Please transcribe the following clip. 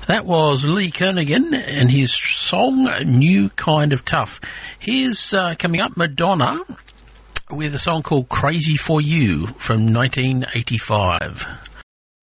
That was Lee Kernaghan and his song New Kind of Tough. Here's coming up Madonna with a song called Crazy for You from 1985.